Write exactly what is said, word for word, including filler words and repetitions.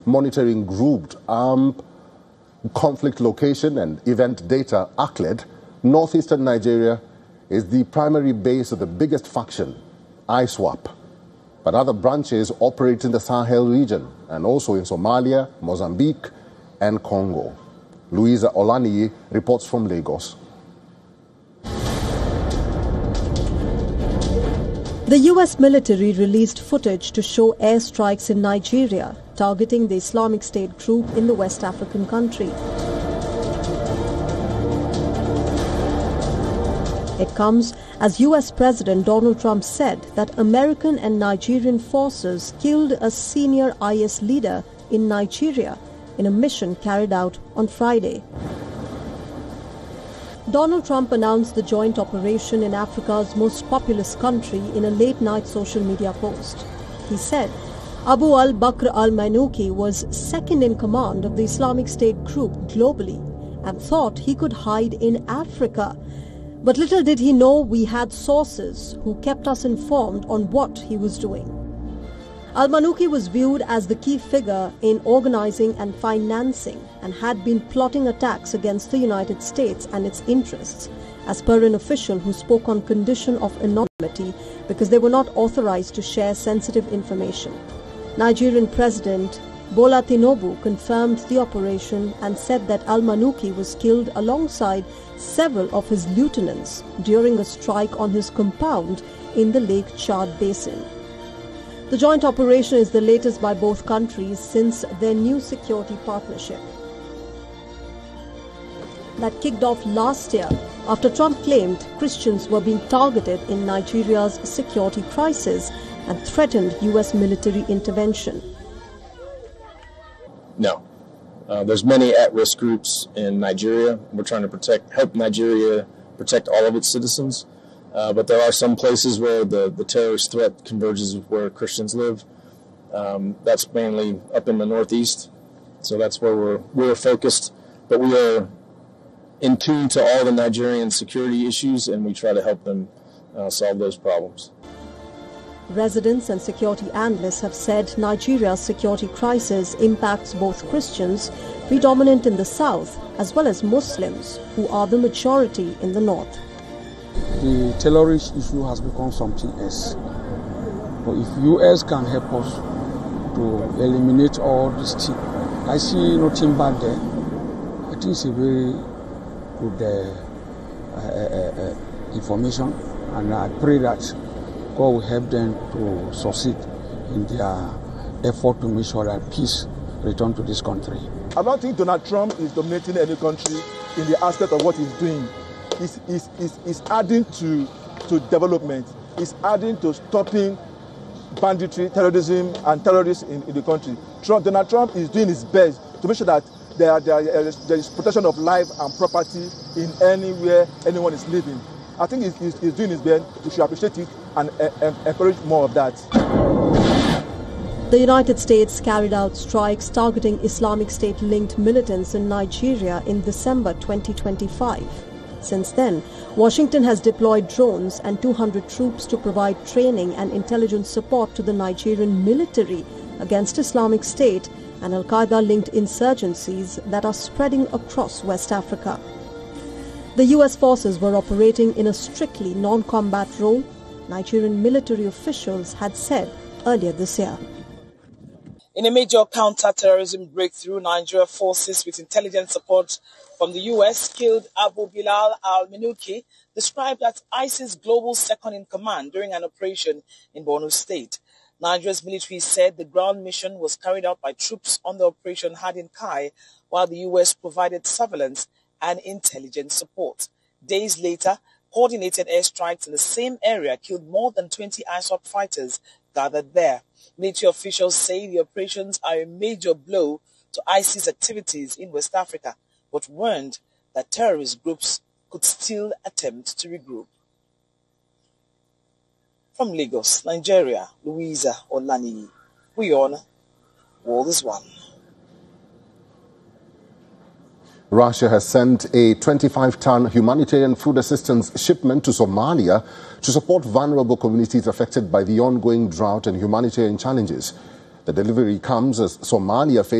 monitoring grouped armed conflict location and event data, ACLED, northeastern Nigeria is the primary base of the biggest faction, I SWAP. But other branches operate in the Sahel region and also in Somalia, Mozambique, and Congo. Louisa Olaniyi reports from Lagos. The U S military released footage to show airstrikes in Nigeria targeting the Islamic State group in the West African country. It comes as U S President Donald Trump said that American and Nigerian forces killed a senior I S leader in Nigeria in a mission carried out on Friday. Donald Trump announced the joint operation in Africa's most populous country in a late-night social media post. He said Abu al-Bakr al-Manuki was second in command of the Islamic State group globally and thought he could hide in Africa. But little did he know we had sources who kept us informed on what he was doing. Al-Manuki was viewed as the key figure in organizing and financing and had been plotting attacks against the United States and its interests, as per an official who spoke on condition of anonymity because they were not authorized to share sensitive information. Nigerian President Bola Tinubu confirmed the operation and said that Al-Manuki was killed alongside several of his lieutenants during a strike on his compound in the Lake Chad Basin. The joint operation is the latest by both countries since their new security partnership that kicked off last year after Trump claimed Christians were being targeted in Nigeria's security crisis and threatened U S military intervention. No. Uh, there's many at-risk groups in Nigeria. We're trying to protect, help Nigeria protect all of its citizens. Uh, but there are some places where the, the terrorist threat converges with where Christians live. Um, that's mainly up in the Northeast. So that's where we're, we're focused. But we are in tune to all the Nigerian security issues, and we try to help them uh, solve those problems. Residents and security analysts have said Nigeria's security crisis impacts both Christians, predominant in the south, as well as Muslims, who are the majority in the north. The terrorist issue has become something else. But if U S can help us to eliminate all this thing, I see nothing bad there. I think it's a very good uh, uh, uh, information, and I pray that God will help them to succeed in their effort to make sure that peace return to this country. I don't think Donald Trump is dominating any country in the aspect of what he's doing. Is is is is adding to to development. Is adding to stopping banditry, terrorism, and terrorists in, in the country. Trump, Donald Trump is doing his best to make sure that there, there, there is protection of life and property in anywhere anyone is living. I think he's, he's, he's doing his best. We should appreciate it and uh, encourage more of that. The United States carried out strikes targeting Islamic State-linked militants in Nigeria in December twenty twenty-five. Since then, Washington has deployed drones and two hundred troops to provide training and intelligence support to the Nigerian military against Islamic State and Al-Qaeda-linked insurgencies that are spreading across West Africa. The U S forces were operating in a strictly non-combat role, Nigerian military officials had said earlier this year. In a major counter-terrorism breakthrough, Nigeria forces with intelligence support from the U S killed Abu Bilal al-Manuki, described as ISIS global second-in-command during an operation in Borno State. Nigeria's military said the ground mission was carried out by troops on the Operation Hardin Kai, while the U S provided surveillance and intelligence support. Days later, coordinated airstrikes in the same area killed more than twenty I SWAP fighters gathered there. Military officials say the operations are a major blow to ISIS activities in West Africa, but warned that terrorist groups could still attempt to regroup. From Lagos, Nigeria, Louisa Olaniyi. We on World is One. Russia has sent a twenty-five ton humanitarian food assistance shipment to Somalia to support vulnerable communities affected by the ongoing drought and humanitarian challenges. The The delivery comes as Somalia faces